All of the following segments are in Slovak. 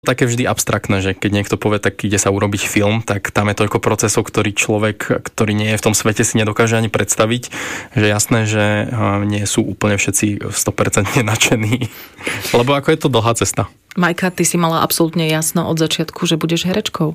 také vždy abstraktné, že keď niekto povie, tak ide sa urobiť film, tak tam je toľko procesov, ktorý človek, ktorý nie je v tom svete, si nedokáže ani predstaviť, že jasné, že nie sú úplne všetci 100% nadšení. Lebo ako je to dlhá cesta. Majka, ty si mala absolútne jasno od začiatku, že budeš herečkou?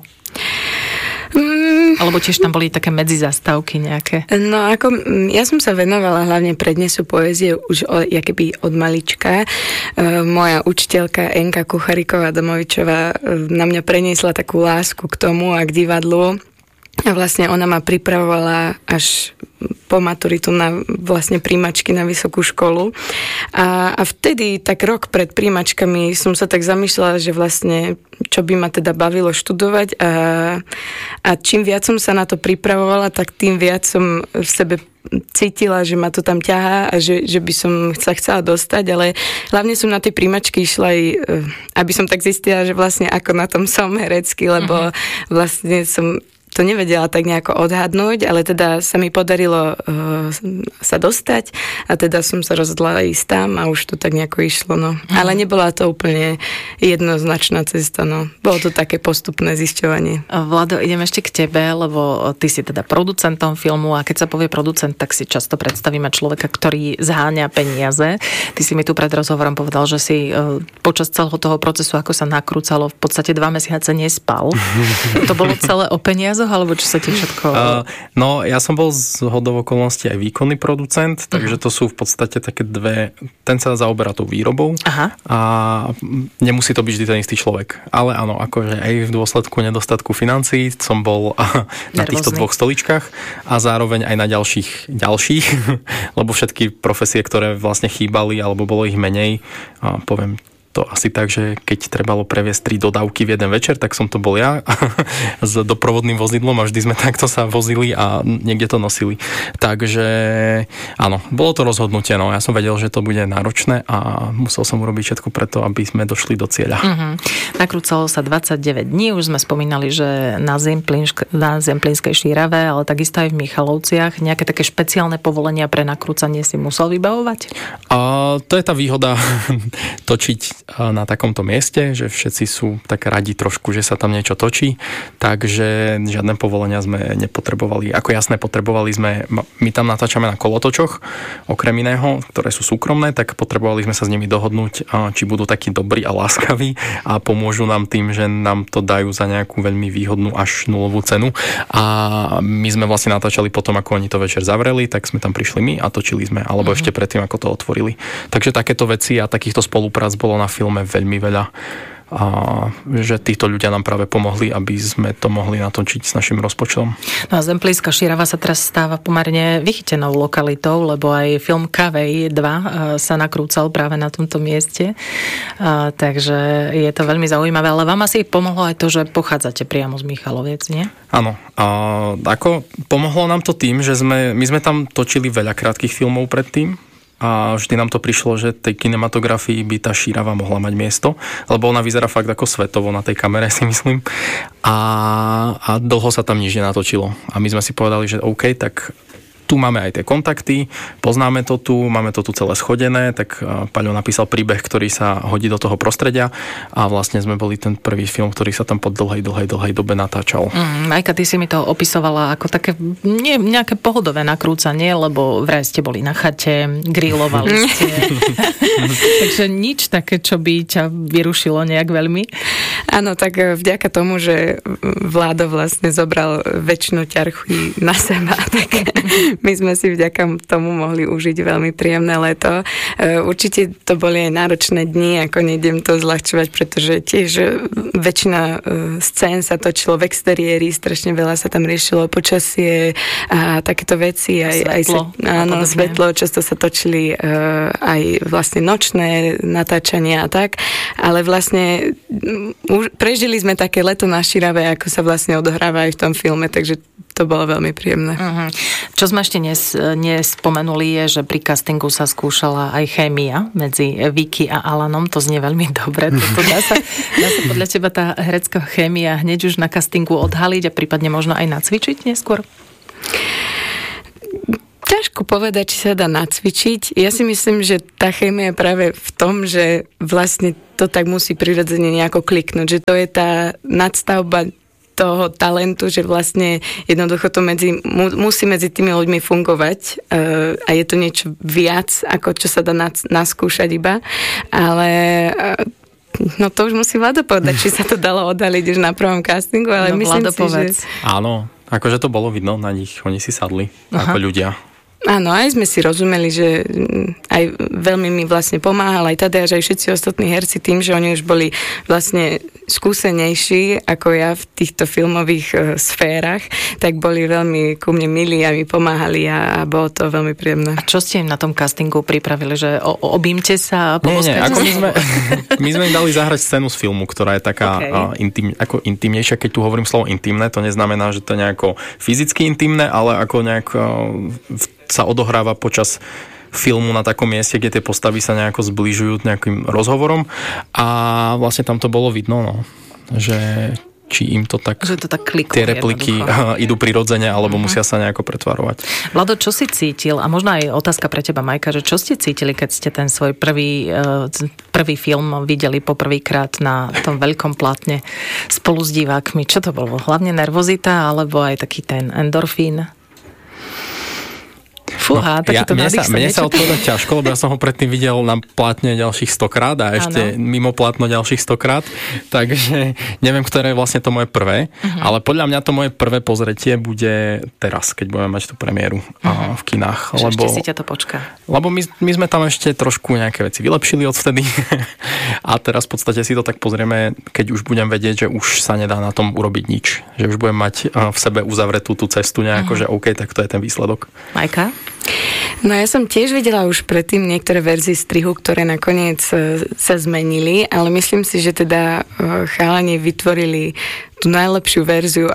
Alebo tiež tam boli také medzizastávky nejaké? No ako, ja som sa venovala hlavne prednesu poézie už od malička. Moja učiteľka Enka Kuchariková-Domovičová na mňa preniesla takú lásku k tomu a k divadlu. A vlastne ona ma pripravovala až po maturitu na vlastne príjmačky na vysokú školu. A vtedy, tak rok pred príjmačkami som sa tak zamýšľala, že vlastne čo by ma teda bavilo študovať a čím viac som sa na to pripravovala, tak tým viac som v sebe cítila, že ma to tam ťahá a že by som sa chcela dostať, ale hlavne som na tie príjmačky išla aj, aby som tak zistila, že vlastne ako na tom som herecky, lebo vlastne som to nevedela tak nejako odhadnúť, ale teda sa mi podarilo sa dostať a teda som sa rozhodla ísť tam a už to tak nejako išlo, no. Ale nebola to úplne jednoznačná cesta, no. Bolo to také postupné zisťovanie. Vlado, idem ešte k tebe, lebo ty si teda producentom filmu a keď sa povie producent, tak si často predstavíme človeka, ktorý zháňa peniaze. Ty si mi tu pred rozhovorom povedal, že si počas celého toho procesu, ako sa nakrúcalo, v podstate 2 mesiace nespal. To bolo celé o peniazoch, alebo čo sa ti všetko... No, ja som bol z hodou okolností aj výkonný producent, takže to sú v podstate také dve... Ten sa zaoberá tou výrobou. Aha. A nemusí to byť vždy ten istý človek. Ale áno, akože aj v dôsledku nedostatku financií som bol na týchto 2 stoličkách a zároveň aj na ďalších, lebo všetky profesie, ktoré vlastne chýbali, alebo bolo ich menej, poviem to asi tak, že keď trebalo previesť 3 dodávky v jeden večer, tak som to bol ja s doprovodným vozidlom a vždy sme takto sa vozili a niekde to nosili. Takže áno, bolo to rozhodnutie, no ja som vedel, že to bude náročné a musel som urobiť všetko preto, aby sme došli do cieľa. Nakrúcalo sa 29 dní, už sme spomínali, že na Zemplínskej Šírave, ale takisto aj v Michalovciach. Nejaké také špeciálne povolenia pre nakrúcanie si musel vybavovať? To je tá výhoda točiť na takomto mieste, že všetci sú tak radi trošku, že sa tam niečo točí, takže žiadne povolenia sme nepotrebovali. Ako jasné, potrebovali sme, my tam natáčame na kolotočoch, okrem iného, ktoré sú súkromné, tak potrebovali sme sa s nimi dohodnúť, či budú takí dobrí a láskaví a pomôžu nám tým, že nám to dajú za nejakú veľmi výhodnú až nulovú cenu. A my sme vlastne natáčali potom, ako oni to večer zavreli, tak sme tam prišli my a točili sme, alebo ešte predtým, ako to otvorili. Takže takéto veci a takýchto spoluprác bolo na filme veľmi veľa. A že títo ľudia nám práve pomohli, aby sme to mohli natočiť s našim rozpočtom. No a Zemplínska Šírava sa teraz stáva pomerne vychytenou lokalitou, lebo aj film KVI 2 sa nakrúcal práve na tomto mieste. Takže je to veľmi zaujímavé, ale vám asi pomohlo aj to, že pochádzate priamo z Michaloviec, nie? Áno. Ako pomohlo nám to tým, že my sme tam točili veľa krátkych filmov predtým, a vždy nám to prišlo, že tej kinematografii by tá Šírava mohla mať miesto, lebo ona vyzerá fakt ako svetovo na tej kamere, si myslím. A dlho sa tam nič nenatočilo. A my sme si povedali, že OK, tak tu máme aj tie kontakty, poznáme to tu, máme to tu celé schodené, tak Paľo napísal príbeh, ktorý sa hodí do toho prostredia a vlastne sme boli ten prvý film, ktorý sa tam po dlhej dobe natáčal. Majka, ty si mi to opisovala ako také nejaké pohodové nakrúcanie, lebo vraj ste boli na chate, grilovali ste. Takže nič také, čo by ťa vyrušilo nejak veľmi? Áno, tak vďaka tomu, že Vládo vlastne zobral väčšinu ťarchy na seba, tak my sme si vďaka tomu mohli užiť veľmi príjemné leto. Určite to boli aj náročné dni, ako nejdem to zľahčovať, pretože tiež väčšina scén sa točilo v exteriéri, strašne veľa sa tam riešilo počasie a takéto veci. Svetlo, často sa točili aj vlastne nočné natáčania a tak, ale vlastne prežili sme také leto na Šírave, ako sa vlastne odohráva aj v tom filme, takže to bolo veľmi príjemné. Čo sme ešte nespomenuli je, že pri castingu sa skúšala aj chémia medzi Vicky a Alanom. To znie veľmi dobre. Dá sa podľa teba tá herecká chémia hneď už na castingu odhaliť a prípadne možno aj nacvičiť neskôr? Ťažko povedať, či sa dá nacvičiť. Ja si myslím, že tá chémia je práve v tom, že vlastne to tak musí prirodzene nejako kliknúť, že to je tá nadstavba toho talentu, že vlastne jednoducho to musí medzi tými ľuďmi fungovať a je to niečo viac, ako čo sa dá naskúšať iba, ale no to už musí Vlado povedať, či sa to dalo odhaliť už na prvom castingu, ale no, myslím Vlado, si, povedz. že... Áno, akože to bolo vidno na nich, oni si sadli ako ľudia. Áno, aj sme si rozumeli, že aj veľmi mi vlastne pomáhal aj Tadeáš, aj všetci ostatní herci tým, že oni už boli vlastne skúsenejší ako ja v týchto filmových sférach, tak boli veľmi ku mne milí a mi pomáhali a bolo to veľmi príjemné. A čo ste im na tom castingu pripravili? Že objímte sa a Nie, ako my sme im dali zahrať scénu z filmu, ktorá je taká intimnejšia. Keď tu hovorím slovo intimné, to neznamená, že to je nejako fyzicky intimné, ale ako nejak sa odohráva počas filmu na takom mieste, kde tie postavy sa nejako zbližujú nejakým rozhovorom a vlastne tam to bolo vidno, no, že či im to tak, že to tak kliklo, tie repliky idú prirodzene, alebo musia sa nejako pretvarovať. Vlado, čo si cítil, a možno aj otázka pre teba, Majka, že čo ste cítili, keď ste ten svoj prvý film videli poprvýkrát na tom veľkom plátne spolu s divákmi? Čo to bolo? Hlavne nervozita, alebo aj taký ten endorfín? Fúha, mne sa odpovedať ťažko, lebo ja som ho predtým videl na plátne ďalších 100-krát a ešte mimo plátno ďalších 100-krát, takže neviem, ktoré je vlastne to moje prvé, ale podľa mňa to moje prvé pozretie bude teraz, keď budeme mať tú premiéru v kinách. Lebo ešte si ťa to počká. Lebo my sme tam ešte trošku nejaké veci vylepšili odvtedy a teraz v podstate si to tak pozrieme, keď už budem vedieť, že už sa nedá na tom urobiť nič, že už budem mať v sebe uzavretú tú cestu nejako, že OK, tak to je ten výsledok. Majka? No ja som tiež videla už predtým niektoré verzie strihu, ktoré nakoniec sa zmenili, ale myslím si, že teda chalani vytvorili tú najlepšiu verziu,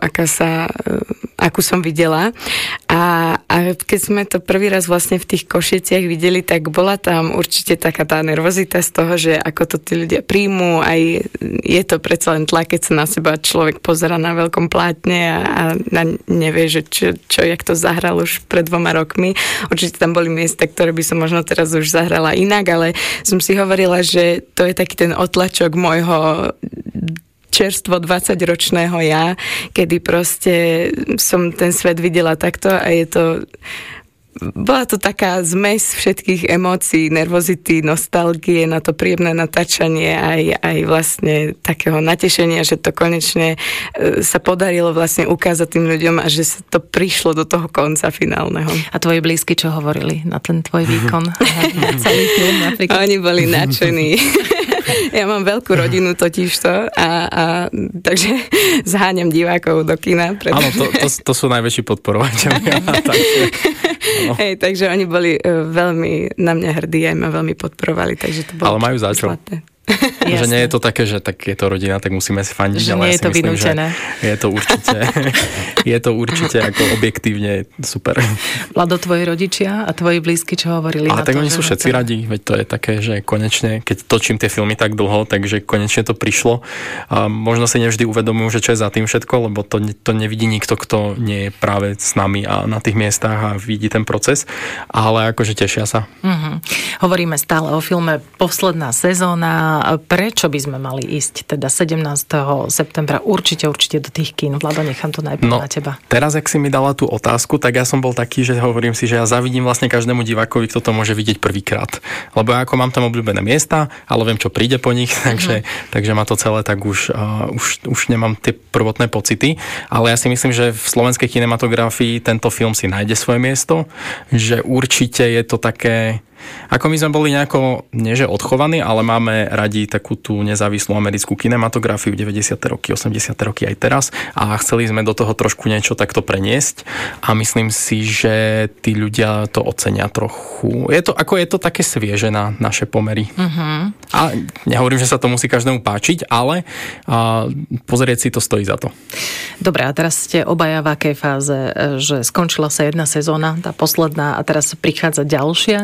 akú som videla. A keď sme to prvý raz vlastne v tých Košieciach videli, tak bola tam určite taká tá nervozita z toho, že ako to tí ľudia príjmú, aj je to predsa len tlak, keď sa na seba človek pozerá na veľkom plátne a nevie, že čo, jak to zahral už pred 2 rokmi. Určite tam boli miesta, ktoré by som možno teraz už zahrala inak, ale som si hovorila, že to je taký ten otlačok môjho čerstvo 20-ročného ja, kedy proste som ten svet videla takto a bola to taká zmes všetkých emócií, nervozity, nostalgie na to príjemné natáčanie aj vlastne takého natešenia, že to konečne sa podarilo vlastne ukázať tým ľuďom a že sa to prišlo do toho konca finálneho. A tvoji blízky čo hovorili na ten tvoj výkon? Na celý film napríklad? Oni boli nadšení. Ja mám veľkú rodinu totižto a takže zháňam divákov do kina. Áno, to sú najväčší podporovateľia. Hej, takže oni boli veľmi na mňa hrdí, aj ma veľmi podporovali, takže to bolo. Ale majú za čo. Že nie je to také, že tak je to rodina, tak musíme si fandiť, že ale nie ja je to myslím, vynútené. Je to určite ako objektívne super. Vlado, tvoji rodičia a tvoji blízky čo hovorili? Ale tak oni sú všetci radi, veď to je také, že konečne, keď točím tie filmy tak dlho, takže konečne to prišlo. A možno si nevždy uvedomujú, že čo je za tým všetko, lebo to nevidí nikto, kto nie je práve s nami a na tých miestach a vidí ten proces, ale akože tešia sa. Hovoríme stále o filme Posledná sezóna. Prečo by sme mali ísť teda 17. septembra určite do tých kín? Vlado, nechám to najprv na teba. Teraz, ak si mi dala tú otázku, tak ja som bol taký, že hovorím si, že ja závidím vlastne každému divákovi, kto to môže vidieť prvýkrát. Lebo ja ako mám tam obľúbené miesta, ale viem, čo príde po nich, takže ma to celé tak už nemám tie prvotné pocity. Ale ja si myslím, že v slovenskej kinematografii tento film si nájde svoje miesto, že určite je to také. Ako my sme boli nejako, nie že odchovaní, ale máme radi takú tú nezávislú americkú kinematografiu 90. roky, 80. roky aj teraz a chceli sme do toho trošku niečo takto preniesť a myslím si, že tí ľudia to ocenia trochu. Je to také svieže na naše pomery. A nehovorím, že sa to musí každému páčiť, ale pozrieť si to stojí za to. Dobre, a teraz ste obaja v akej fáze, že skončila sa jedna sezóna, tá posledná, a teraz prichádza ďalšia nejaká,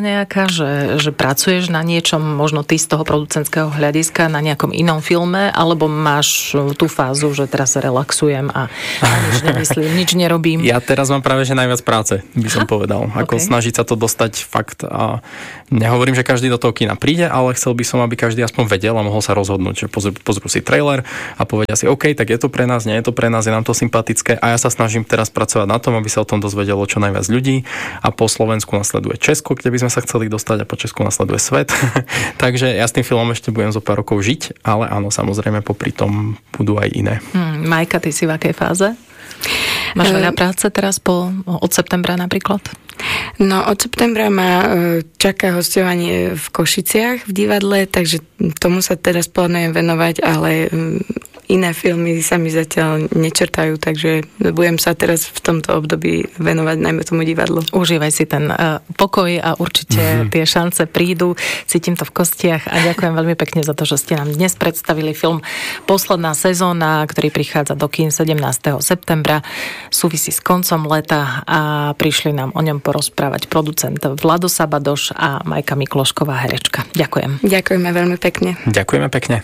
že pracuješ na niečom, možno ty z toho producentského hľadiska, na nejakom inom filme, alebo máš tú fázu, že teraz relaxujem a nič nemyslím, nič nerobím? Ja teraz mám práve, že najviac práce, by som povedal. Ako snažiť sa to dostať fakt a nehovorím, že každý do toho kina príde, ale chcel by som, aby každý aspoň vedel a mohol sa rozhodnúť, že pozrú si trailer a povedia si, OK, tak je to pre nás, nie je to pre nás, je nám to sympatické a ja sa snažím teraz pracovať na tom, aby sa o tom dozvedelo čo najviac ľudí a po Slovensku nasleduje Česko, kde by sme sa chceli dostať a po Česku nasleduje svet. Takže ja s tým filmom ešte budem zo pár rokov žiť, ale áno, samozrejme popri tom budú aj iné. Majka, ty si v akej fáze? Máš veľa práce teraz od septembra napríklad? No, od septembra ma čaká hosťovanie v Košiciach v divadle, takže tomu sa teraz plánujem venovať, ale iné filmy sa mi zatiaľ nečertajú, takže budem sa teraz v tomto období venovať najmä tomu divadlu. Užívaj si ten pokoj a určite tie šance prídu. Cítim to v kostiach a ďakujem veľmi pekne za to, že ste nám dnes predstavili film Posledná sezóna, ktorý prichádza do kín 17. septembra. Súvisí s koncom leta a prišli nám o ňom porozprávať producent Vlado Sabadoš a Majka Miklošková, herečka. Ďakujem. Ďakujeme veľmi pekne. Ďakujeme pekne.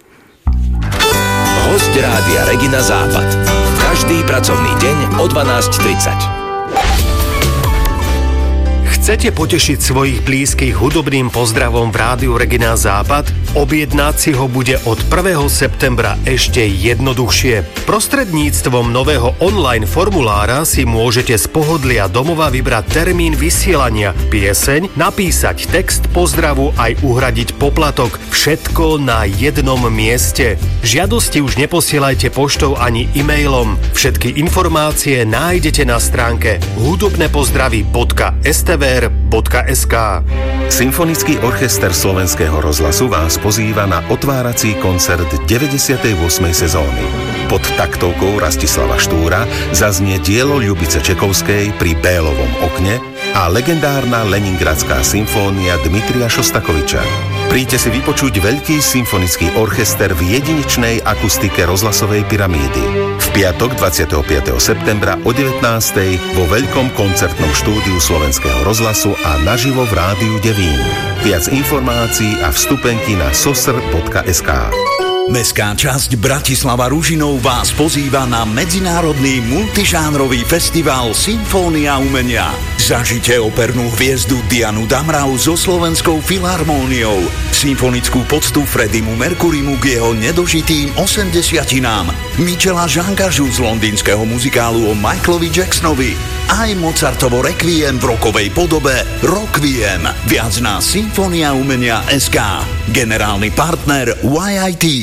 Hosť Rádia Regina Západ. Každý pracovný deň o 12:30. Chcete potešiť svojich blízkych hudobným pozdravom v Rádiu Regina Západ? Objednať si ho bude od 1. septembra ešte jednoduchšie. Prostredníctvom nového online formulára si môžete z pohodlia domova vybrať termín vysielania, pieseň, napísať text pozdravu aj uhradiť poplatok. Všetko na jednom mieste. Žiadosti už neposielajte poštou ani e-mailom. Všetky informácie nájdete na stránke hudobnepozdravy.stvr.sk. Symfonický orchester Slovenského rozhlasu vás pozýva na otvárací koncert 98. sezóny. Pod taktovkou Rastislava Štúra zaznie dielo Ľubice Čekovskej Pri Bélovom okne a legendárna Leningradská symfónia Dmitrija Šostakoviča. Príďte si vypočuť veľký symfonický orchester v jedinečnej akustike rozhlasovej pyramídy. V piatok 25. septembra o 19. vo veľkom koncertnom štúdiu Slovenského rozhlasu a naživo v Rádiu Devín. Viac informácií a vstupenky na sosr.sk. Mestská časť Bratislava Ružinov vás pozýva na medzinárodný multižánrový festival Symfónia umenia. Zažite opernú hviezdu Dianu Damrau so Slovenskou filharmóniou, symfonickú poctu Freddiemu Mercurimu k jeho nedožitým 80-tinám, Michela Žangažu z londýnskeho muzikálu o Michaelovi Jacksonovi, aj Mozartovo Requiem v rokovej podobe Rockviem. Viac na symfoniaumenia.sk. Generálny partner YIT.